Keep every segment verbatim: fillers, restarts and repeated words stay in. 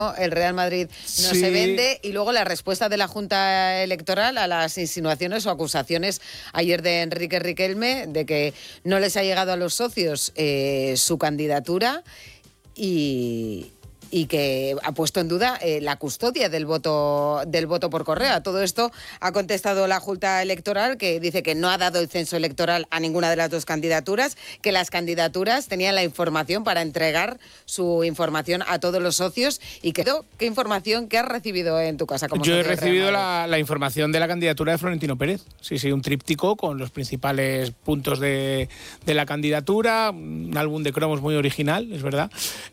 El Real Madrid no sí. se vende, y luego la respuesta de la Junta Electoral a las insinuaciones o acusaciones ayer de Enrique Riquelme de que no les ha llegado a los socios eh, su candidatura y, y que ha puesto en duda eh, la custodia del voto del voto por correo. A todo esto ha contestado la Junta Electoral, que dice que no ha dado el censo electoral a ninguna de las dos candidaturas, que las candidaturas tenían la información para entregar su información a todos los socios. Y que, ¿qué información que has recibido en tu casa? Como Yo he recibido la, la información de la candidatura de Florentino Pérez. Sí, sí, un tríptico con los principales puntos de, de la candidatura, un álbum de cromos muy original, es verdad,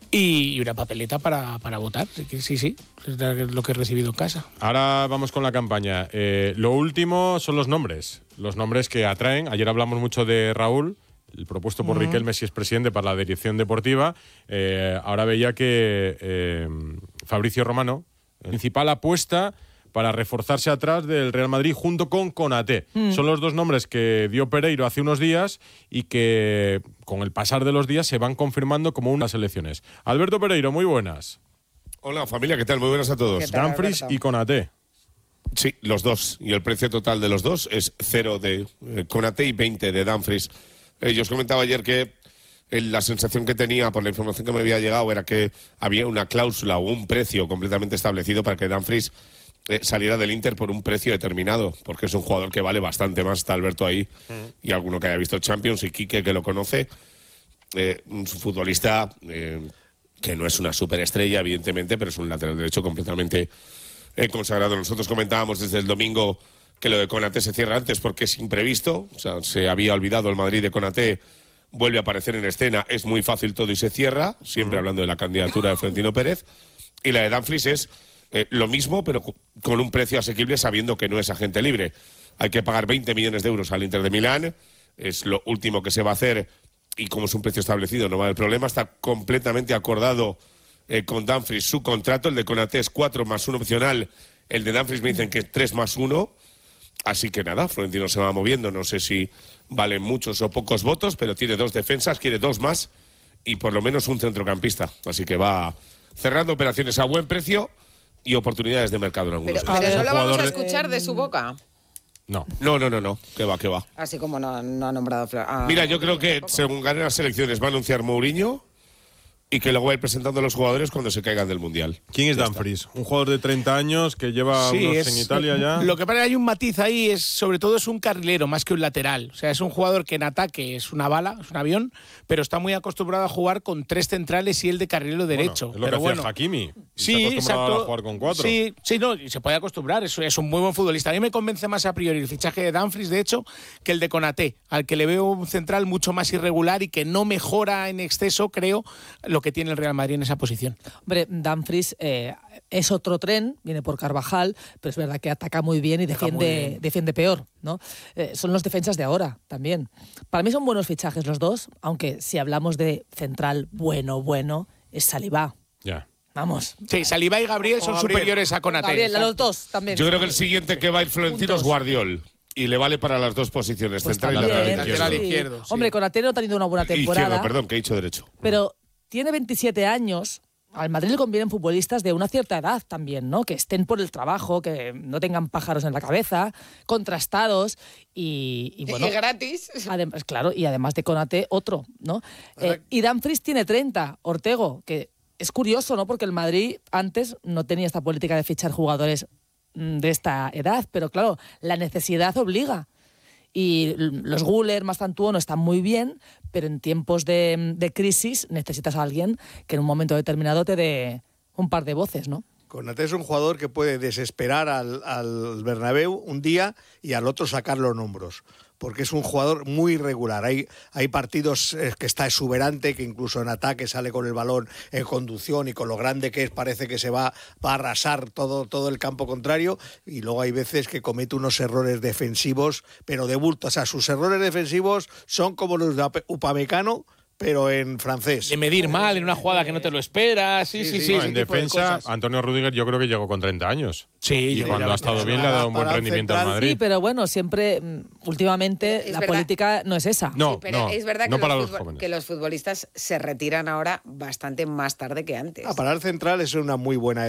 y, y una papeleta para, para votar. Sí, sí, sí, es lo que he recibido en casa. Ahora vamos con la campaña. Eh, lo último son los nombres. Los nombres que atraen. Ayer hablamos mucho de Raúl, el propuesto por uh-huh. Riquelme si es presidente para la dirección deportiva. Eh, ahora veía que eh, Fabricio Romano, principal apuesta para reforzarse atrás del Real Madrid junto con Konaté. Mm. Son los dos nombres que dio Pereiro hace unos días y que con el pasar de los días se van confirmando como unas elecciones. Alberto Pereiro, muy buenas. Hola familia, ¿qué tal? Muy buenas a todos. Dumfries y Konaté. Sí, los dos. Y el precio total de los dos es cero de eh, Konaté y veinte de Dumfries. Eh, yo os comentaba ayer que eh, la sensación que tenía por la información que me había llegado era que había una cláusula o un precio completamente establecido para que Dumfries eh, saliera del Inter por un precio determinado, porque es un jugador que vale bastante más. Está Alberto ahí uh-huh. y alguno que haya visto Champions, y Quique que lo conoce. Eh, un futbolista eh, que no es una superestrella, evidentemente, pero es un lateral derecho completamente eh, consagrado. Nosotros comentábamos desde el domingo que lo de Konaté se cierra antes porque es imprevisto. O sea, se había olvidado el Madrid de Konaté, vuelve a aparecer en escena, es muy fácil todo y se cierra, siempre uh-huh. hablando de la candidatura de Florentino Pérez. Y la de Dumfries es eh, lo mismo, pero con un precio asequible, sabiendo que no es agente libre. Hay que pagar veinte millones de euros al Inter de Milán, es lo último que se va a hacer, y como es un precio establecido no va a haber problema. Está completamente acordado eh, con Dumfries su contrato. El de Konaté es cuatro más uno opcional, el de Dumfries me dicen que es tres más uno. Así que nada, Florentino se va moviendo, no sé si valen muchos o pocos votos, pero tiene dos defensas, quiere dos más y por lo menos un centrocampista. Así que va cerrando operaciones a buen precio y oportunidades de mercado en algunos casos. Pero, pero no lo vamos a escuchar de su boca. No, no, no, no, no. ¿Qué va, qué va? Así como no, no ha nombrado Flor. Ah, Mira, yo creo que según ganen las elecciones va a anunciar Mourinho y que luego va a ir presentando a los jugadores cuando se caigan del Mundial. ¿Quién es Dumfries? Un jugador de treinta años que lleva sí, unos es, en Italia ya. Lo que pasa es que hay un matiz ahí, es sobre todo es un carrilero más que un lateral. O sea, es un jugador que en ataque es una bala, es un avión, pero está muy acostumbrado a jugar con tres centrales y él de carrilero derecho. Bueno, es lo pero que bueno, hacía Hakimi. Sí, está acostumbrado exacto. a jugar con cuatro. Sí, sí, no, y se puede acostumbrar, es, es un muy buen futbolista. A mí me convence más a priori el fichaje de Dumfries, de hecho, que el de Konaté, al que le veo un central mucho más irregular y que no mejora en exceso, creo, lo que tiene el Real Madrid en esa posición. Hombre, Dumfries eh, es otro tren, viene por Carvajal, pero es verdad que ataca muy bien y defiende, bien. defiende peor, ¿no? Eh, son los defensas de ahora también. Para mí son buenos fichajes los dos, aunque si hablamos de central bueno, bueno, es Saliba. Ya. Yeah. Vamos. Sí, Saliba y Gabriel son Gabriel. superiores a Konaté. Gabriel, a los dos también. Yo creo que el siguiente que va a ir Florentino es Guardiol. Y le vale para las dos posiciones, pues central y lateral izquierdo. Sí. izquierdo sí. Hombre, Konaté no ha tenido una buena temporada. Izquierdo, perdón, que he dicho derecho. Pero tiene veintisiete años. Al Madrid le convienen futbolistas de una cierta edad también, ¿no? Que estén por el trabajo, que no tengan pájaros en la cabeza, contrastados y, y bueno. Y gratis. Además, claro, y además de Konaté, otro, ¿no? Eh, y Dumfries tiene treinta, Ortego, que es curioso, ¿no? Porque el Madrid antes no tenía esta política de fichar jugadores de esta edad, pero claro, la necesidad obliga. Y los Güler, Mastantuono están muy bien, pero en tiempos de, de crisis necesitas a alguien que en un momento determinado te dé un par de voces, ¿no? Konaté es un jugador que puede desesperar al, al Bernabéu un día y al otro sacar los hombros, porque es un jugador muy irregular. Hay, hay partidos eh, que está exuberante, que incluso en ataque sale con el balón en conducción y con lo grande que es parece que se va, va a arrasar todo, todo el campo contrario, y luego hay veces que comete unos errores defensivos, pero de bulto. O sea, sus errores defensivos son como los de Upamecano, pero en francés. De medir mal en una jugada que no te lo esperas. Sí, sí, sí. sí, No, ese en tipo de defensa, cosas. Antonio Rüdiger yo creo que llegó con treinta años. Sí, Y yo cuando diría ha estado bastante. bien le ha dado un buen Para el rendimiento al central, Madrid. Sí, pero bueno, siempre, mm, últimamente, Es la verdad. política no es esa. No, Sí, pero no, es verdad que, no para los los futbol- jóvenes. que los futbolistas se retiran ahora bastante más tarde que antes. Ah, para el central es una muy buena